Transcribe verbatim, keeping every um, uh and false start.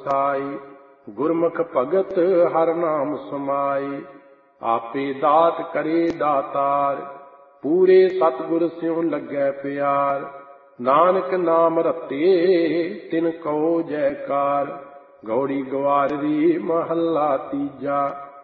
ਵਸਾਈ। ਗੁਰਮੁਖ ਭਗਤ ਹਰ ਨਾਮ ਸਮਾਈ। ਆਪੇ ਦਾਤ ਕਰੇ ਦਾਤਾਰ, ਪੂਰੇ ਸਤਿਗੁਰ ਸਿਉ ਲੱਗੈ ਪਿਆਰ। ਨਾਨਕ ਨਾਮ ਰਤੇ ਤਿਨ ਕਉ ਜੈਕਾਰ। ਗੌੜੀ ਗਵਾਰਰੀ ਮਹੱਲਾ ਤੀਜਾ।